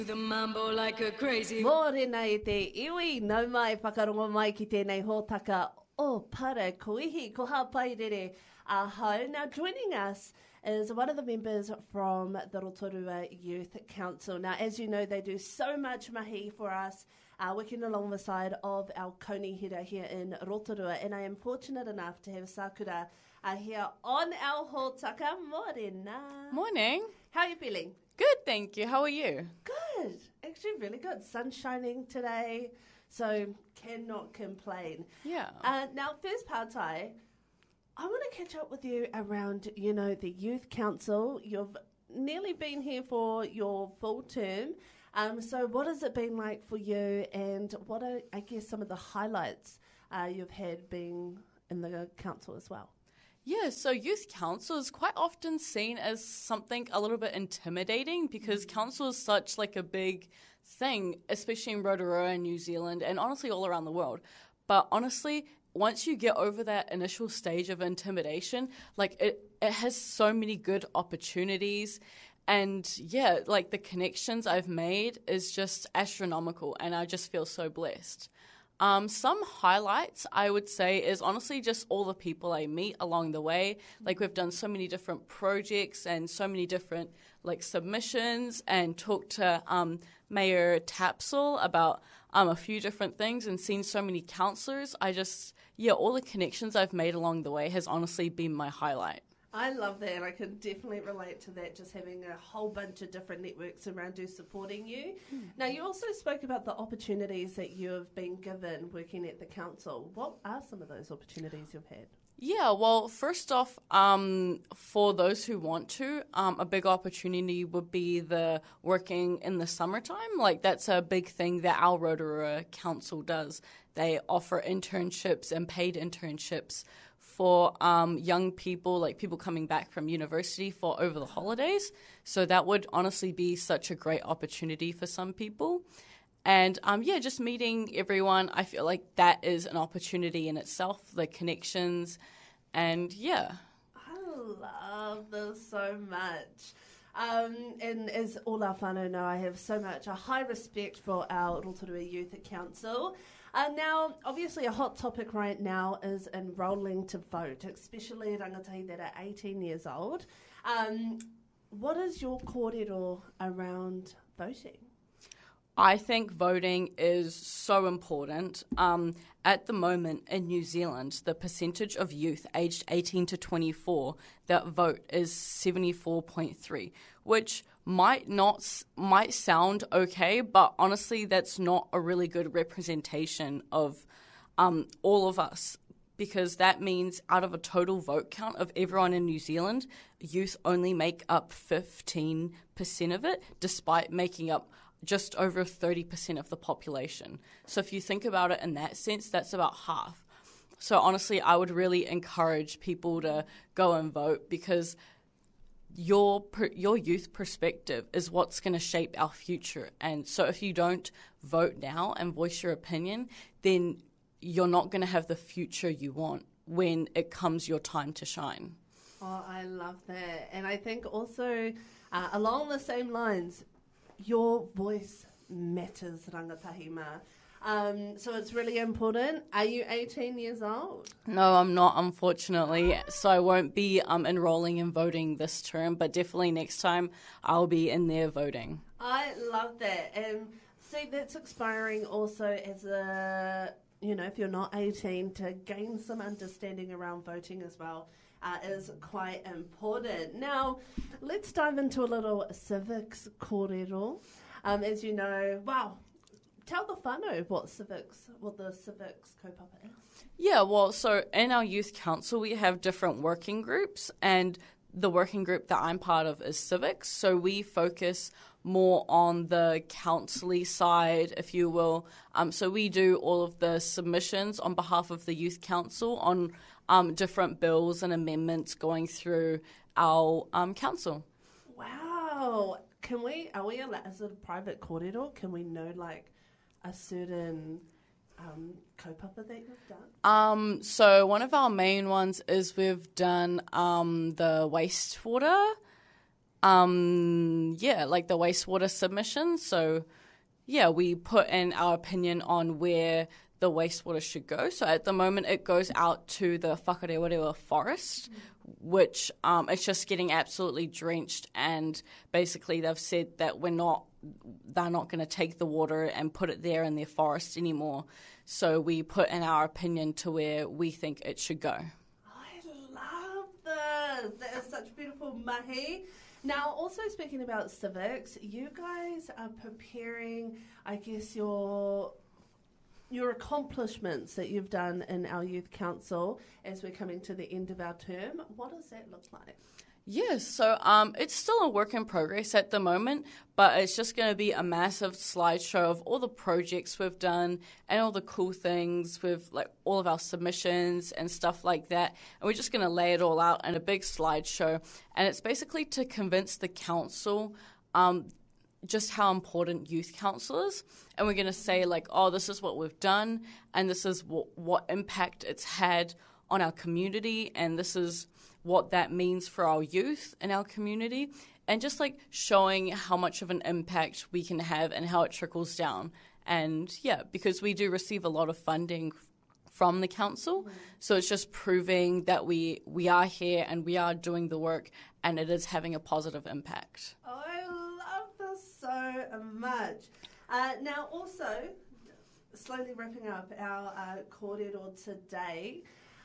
The mambo like a crazy. Mōrena e te iwi, nau mai whakarongo mai ki tēnei hōtaka o para koihi, ko hapairere ahau. Now joining us is one of the members from the Rotorua Youth Council. Now, as you know, they do so much mahi for us, working along the side of our Konihira here in Rotorua, and I am fortunate enough to have Sakura here on our hōtaka. Mōrena. Morning. How are you feeling? Good, thank you. How are you? Good. Actually, really good. Sun's shining today, so cannot complain. Yeah. Now, first Pātai, I want to catch up with you around, the Youth Council. You've nearly been here for your full term. So what has it been like for you, and what are, I guess, some of the highlights you've had being in the council as well? Yeah, so youth council is quite often seen as something a little bit intimidating because council is such like a big thing, especially in Rotorua and New Zealand and honestly all around the world. But honestly, once you get over that initial stage of intimidation, like it has so many good opportunities. And yeah, like the connections I've made is just astronomical and I just feel so blessed. Some highlights, I would say, is honestly just all the people I meet along the way. Like, we've done so many different projects and so many different, like, submissions and talked to Mayor Tapsell about a few different things and seen so many councillors. All the connections I've made along the way has honestly been my highlight. I love that, and I can definitely relate to that, just having a whole bunch of different networks around you supporting you. Now, you also spoke about the opportunities that you have been given working at the council. What are some of those opportunities you've had? Yeah, well, first off, for those who want to, a big opportunity would be the working in the summertime. Like, that's a big thing that our Rotorua Council does. They offer internships and paid internships for young people, like people coming back from university for over the holidays. So that would honestly be such a great opportunity for some people. And just meeting everyone, I feel like that is an opportunity in itself, the connections, and yeah. I love this so much. And as all our whānau know, I have a high respect for our Rotorua Youth Council. Now, obviously, a hot topic right now is enrolling to vote, especially rangatahi that are 18 years old. What is your kōrero around voting? I think voting is so important. At the moment in New Zealand, the percentage of youth aged 18 to 24 that vote is 74.3, which might sound okay, but honestly, that's not a really good representation of all of us, because that means out of a total vote count of everyone in New Zealand, youth only make up 15% of it, despite making up just over 30% of the population. So if you think about it in that sense, that's about half. So honestly, I would really encourage people to go and vote, because your youth perspective is what's going to shape our future. And so if you don't vote now and voice your opinion, then you're not going to have the future you want when it comes your time to shine. Oh, I love that. And I think also along the same lines, your voice matters, rangatahi mā. So it's really important. Are you 18 years old? No, I'm not, unfortunately. So I won't be enrolling and voting this term, but definitely next time I'll be in there voting. I love that. And see, that's inspiring also as if you're not 18, to gain some understanding around voting as well. Is quite important. Now, let's dive into a little civics kōrero. As you know, tell the whānau what the civics kaupapa is. Yeah, well, so in our youth council, we have different working groups, and the working group that I'm part of is civics. So we focus more on the council-y side, if you will. So we do all of the submissions on behalf of the youth council on different bills and amendments going through our council. Wow. Are we allowed, as a private kōrero, can we know like a certain kaupapa that you've done? So one of our main ones is we've done the wastewater like the wastewater submission. So, yeah, we put in our opinion on where the wastewater should go. So at the moment, it goes out to the Whakarewarewa forest, which it's just getting absolutely drenched. And basically, they've said that they're not going to take the water and put it there in their forest anymore. So we put in our opinion to where we think it should go. I love this. That is such beautiful mahi. Now, also speaking about civics, you guys are preparing, I guess, your accomplishments that you've done in our youth council as we're coming to the end of our term. What does that look like? Yes, so it's still a work in progress at the moment, but it's just going to be a massive slideshow of all the projects we've done and all the cool things with like all of our submissions and stuff like that. And we're just going to lay it all out in a big slideshow. And it's basically to convince the council just how important youth council is. And we're going to say like, oh, this is what we've done and this is what impact it's had on our community, and this is what that means for our youth in our community, and just like showing how much of an impact we can have and how it trickles down. And yeah, because we do receive a lot of funding from the council, so it's just proving that we are here and we are doing the work and it is having a positive impact. Oh, I love this so much. Now also, slowly wrapping up our kōrero today,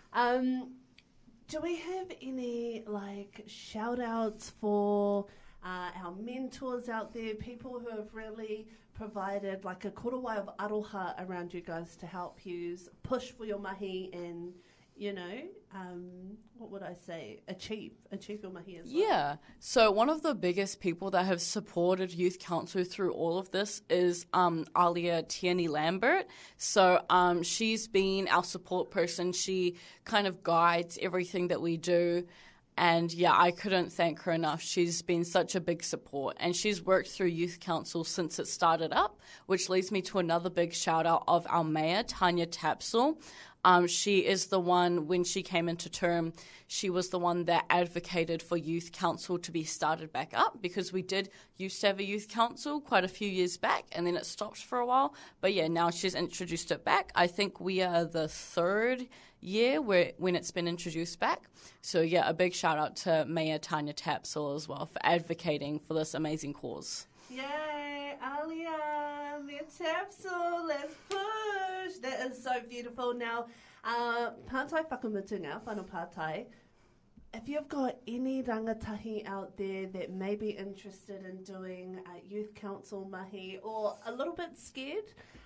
do we have any like shout outs for our mentors out there, people who have really provided like a korowai of aroha around you guys to help you push for your mahi and, you know, what would I say, achieve your mahi as well? Yeah, so one of the biggest people that have supported Youth Council through all of this is Alia Tierney Lambert. So she's been our support person. She kind of guides everything that we do. And yeah, I couldn't thank her enough. She's been such a big support, and she's worked through Youth Council since it started up, which leads me to another big shout out of our mayor, Tanya Tapsell. She is the one, when she came into term, she was the one that advocated for Youth Council to be started back up, because we did used to have a Youth Council quite a few years back and then it stopped for a while. But yeah, now she's introduced it back. I think we are the third year when it's been introduced back. So yeah, a big shout out to Mayor Tanya Tapsell as well for advocating for this amazing cause. Yay, Alia, Mayor Tapsell, let's push. That is so beautiful. Now, pātai whakamutunga, whanau pātai, if you've got any rangatahi out there that may be interested in doing Youth Council mahi or a little bit scared,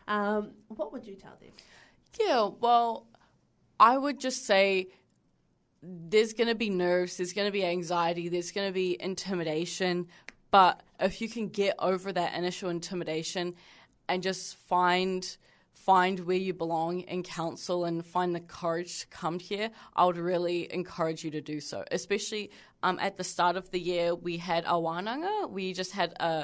what would you tell them? Yeah, well, I would just say there's going to be nerves, there's going to be anxiety, there's going to be intimidation, but if you can get over that initial intimidation and just find where you belong in council and find the courage to come here, I would really encourage you to do so. Especially at the start of the year, we had a wānanga. We just had a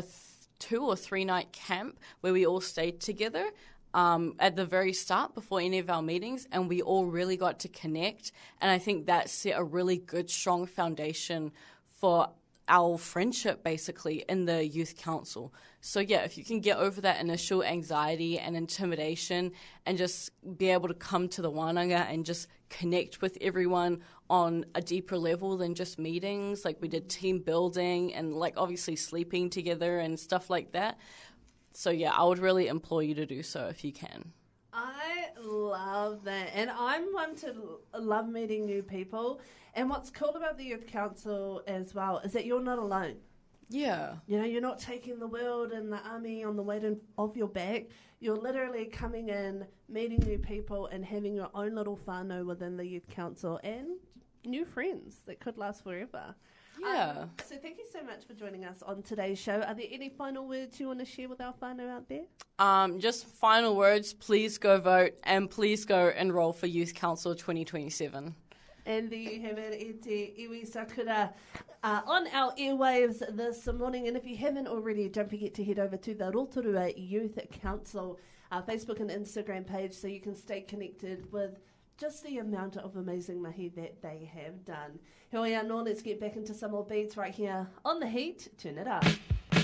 2 or 3 night camp where we all stayed together at the very start before any of our meetings, and we all really got to connect. And I think that set a really good, strong foundation for our friendship basically in the youth council. So yeah, if you can get over that initial anxiety and intimidation and just be able to come to the wānanga and just connect with everyone on a deeper level than just meetings, like we did team building and like obviously sleeping together and stuff like that. So yeah, I would really implore you to do so if you can. I love that. And I'm one to love meeting new people. And what's cool about the Youth Council as well is that you're not alone. Yeah. You know, you're not taking the world and the army on the weight of your back. You're literally coming in, meeting new people and having your own little whānau within the Youth Council and new friends that could last forever. Yeah. So thank you so much for joining us on today's show. Are there any final words you want to share with our whānau out there? Just final words, please go vote and please go enroll for Youth Council 2027. And there you have it, e te iwi sakura on our airwaves this morning. And if you haven't already, don't forget to head over to the Rotorua Youth Council Facebook and Instagram page so you can stay connected with just the amount of amazing mahi that they have done. Here we are, let's get back into some more beats right here on The Heat. Turn it up.